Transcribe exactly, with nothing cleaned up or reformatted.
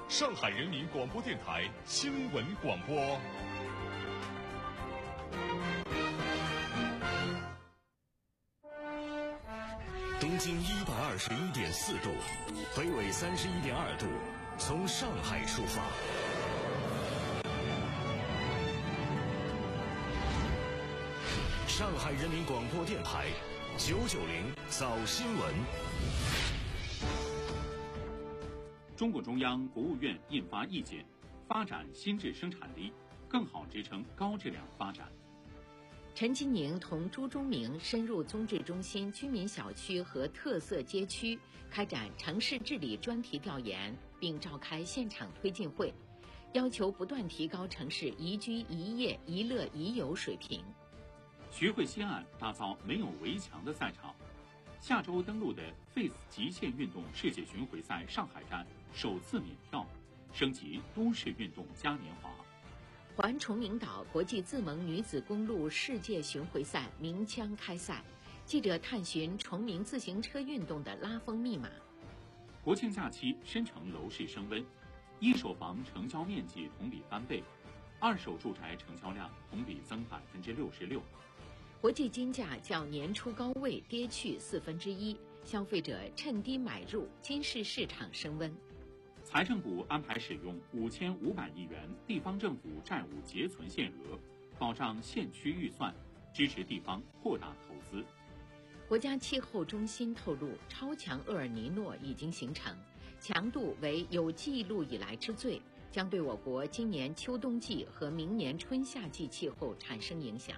上海人民广播电台新闻广播。东经一百二十一点四度，北纬三十一点二度，从上海出发。上海人民广播电台九九零早新闻。 中共中央、国务院印发意见，发展新质生产力，更好支撑高质量发展。 陈吉宁同朱忠明深入综治中心居民小区和特色街区，开展城市治理专题调研，并召开现场推进会，要求不断提高城市宜居宜业宜乐宜游水平。 徐汇西岸打造没有围墙的赛场。下周登陆的 Face 极限运动世界巡回赛上海站首次免票，升级都市运动嘉年华。 环崇明岛国际自蒙女子公路世界巡回赛鸣枪开赛，记者探寻崇明自行车运动的拉风密码。 国庆假期深成楼市升温，一手房成交面积同比翻倍，二手住宅成交量同比增百分之六十六。 国际金价较年初高位跌去四分之一，消费者趁低买入，金市市场升温。 财政部安排使用五千五百亿元地方政府债务结存限额，保障县区预算，支持地方扩大投资。 国家气候中心透露，超强厄尔尼诺已经形成，强度为有记录以来之最，将对我国今年秋冬季和明年春夏季气候产生影响。